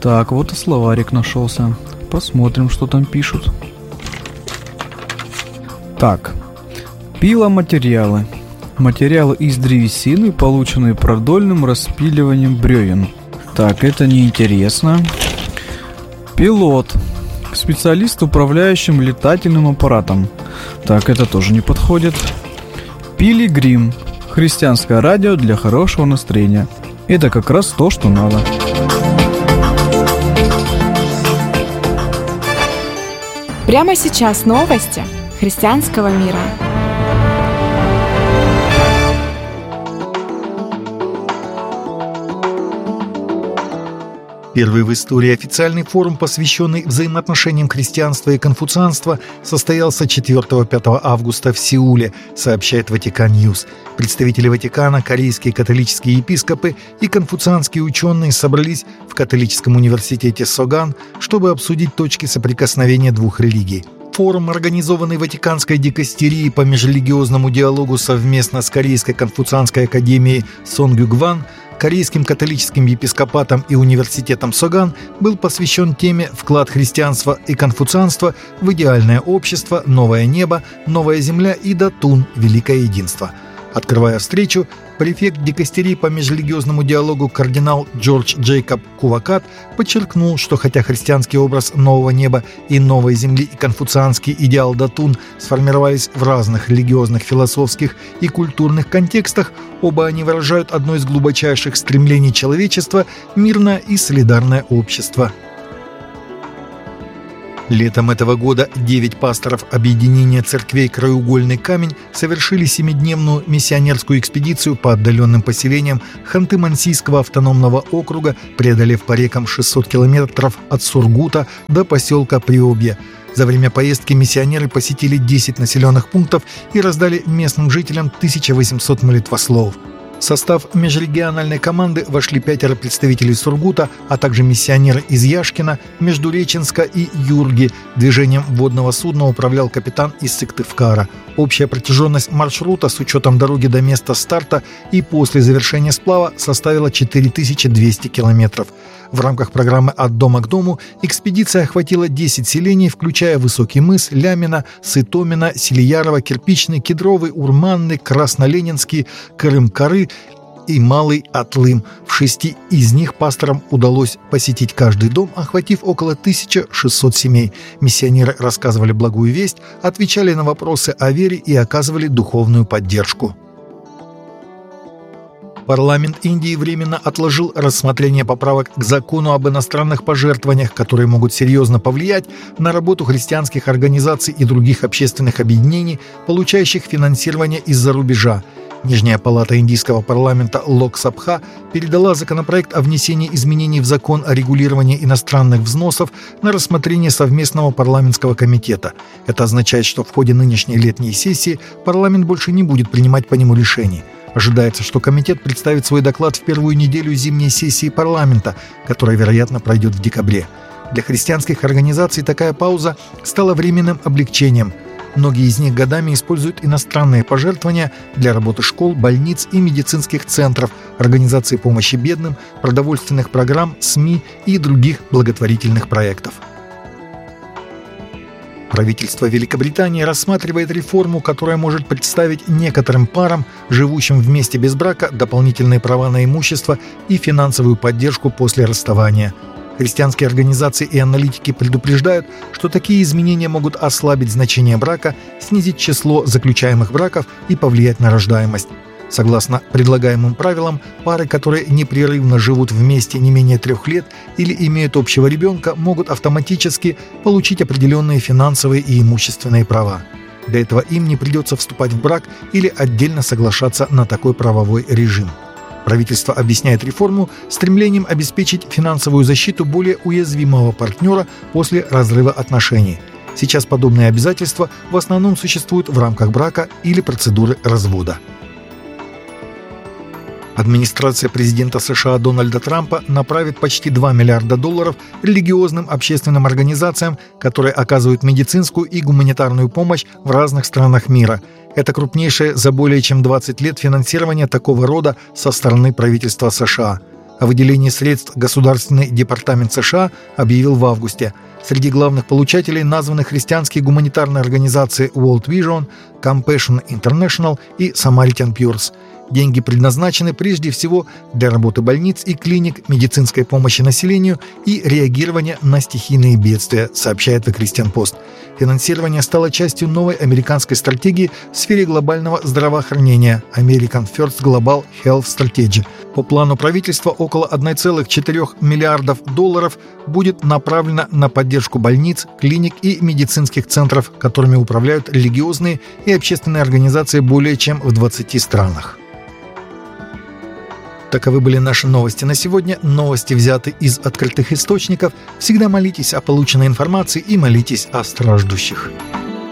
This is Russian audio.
Так, вот и словарик нашелся. Посмотрим, что там пишут. Так, пиломатериалы. Материалы из древесины, полученные продольным распиливанием бревен. Так, это неинтересно. Пилот. Специалист, управляющим летательным аппаратом. Так, это тоже не подходит. Пилигрим. Христианское радио для хорошего настроения. Это как раз то, что надо. Прямо сейчас новости христианского мира. Первый в истории официальный форум, посвященный взаимоотношениям христианства и конфуцианства, состоялся 4-5 августа в Сеуле, сообщает Ватикан Ньюс. Представители Ватикана, корейские католические епископы и конфуцианские ученые собрались в католическом университете Соган, чтобы обсудить точки соприкосновения двух религий. Форум, организованный Ватиканской дикастерией по межрелигиозному диалогу совместно с Корейской конфуцианской академией Сонгюгван, Корейским католическим епископатом и университетом Соган, был посвящен теме «Вклад христианства и конфуцианства в идеальное общество, новое небо, новая земля и датун, великое единство». Открывая встречу, префект дикастерии по межрелигиозному диалогу кардинал Джордж Джейкоб Кувакат подчеркнул, что хотя христианский образ нового неба и новой земли и конфуцианский идеал датун сформировались в разных религиозных, философских и культурных контекстах, оба они выражают одно из глубочайших стремлений человечества – мирное и солидарное общество. Летом этого года 9 пасторов объединения церквей «Краеугольный камень» совершили 7-дневную миссионерскую экспедицию по отдаленным поселениям Ханты-Мансийского автономного округа, преодолев по рекам 600 километров от Сургута до поселка Приобье. За время поездки миссионеры посетили 10 населенных пунктов и раздали местным жителям 1800 молитвословов. В состав межрегиональной команды вошли 5 представителей Сургута, а также миссионеры из Яшкина, Междуреченска и Юрги. Движением водного судна управлял капитан из Сыктывкара. Общая протяженность маршрута с учетом дороги до места старта и после завершения сплава составила 4200 километров. В рамках программы «От дома к дому» экспедиция охватила 10 селений, включая Высокий мыс, Лямино, Сытомино, Селиярово, Кирпичный, Кедровый, Урманный, Красноленинский, Крым-Кары и Малый Атлым. В 6 из них пасторам удалось посетить каждый дом, охватив около 1600 семей. Миссионеры рассказывали благую весть, отвечали на вопросы о вере и оказывали духовную поддержку. Парламент Индии временно отложил рассмотрение поправок к закону об иностранных пожертвованиях, которые могут серьезно повлиять на работу христианских организаций и других общественных объединений, получающих финансирование из-за рубежа. Нижняя палата индийского парламента Лок-Сабха передала законопроект о внесении изменений в закон о регулировании иностранных взносов на рассмотрение совместного парламентского комитета. Это означает, что в ходе нынешней летней сессии парламент больше не будет принимать по нему решений. Ожидается, что комитет представит свой доклад в первую неделю зимней сессии парламента, которая, вероятно, пройдет в декабре. Для христианских организаций такая пауза стала временным облегчением. Многие из них годами используют иностранные пожертвования для работы школ, больниц и медицинских центров, организации помощи бедным, продовольственных программ, СМИ и других благотворительных проектов. Правительство Великобритании рассматривает реформу, которая может представить некоторым парам, живущим вместе без брака, дополнительные права на имущество и финансовую поддержку после расставания. Христианские организации и аналитики предупреждают, что такие изменения могут ослабить значение брака, снизить число заключаемых браков и повлиять на рождаемость. Согласно предлагаемым правилам, пары, которые непрерывно живут вместе не менее 3 лет или имеют общего ребенка, могут автоматически получить определенные финансовые и имущественные права. Для этого им не придется вступать в брак или отдельно соглашаться на такой правовой режим. Правительство объясняет реформу стремлением обеспечить финансовую защиту более уязвимого партнера после разрыва отношений. Сейчас подобные обязательства в основном существуют в рамках брака или процедуры развода. Администрация президента США Дональда Трампа направит почти $2 миллиарда религиозным общественным организациям, которые оказывают медицинскую и гуманитарную помощь в разных странах мира. Это крупнейшее за более чем 20 лет финансирование такого рода со стороны правительства США. О выделении средств Государственный департамент США объявил в августе. Среди главных получателей названы христианские гуманитарные организации World Vision, Compassion International и Samaritan Purse. Деньги предназначены прежде всего для работы больниц и клиник, медицинской помощи населению и реагирования на стихийные бедствия, сообщает The Christian Post. Финансирование стало частью новой американской стратегии в сфере глобального здравоохранения American First Global Health Strategy. По плану правительства около $1,4 миллиардов будет направлено на поддержку больниц, клиник и медицинских центров, которыми управляют религиозные и общественные организации более чем в 20 странах. Таковы были наши новости на сегодня. Новости взяты из открытых источников. Всегда молитесь о полученной информации и молитесь о страждущих.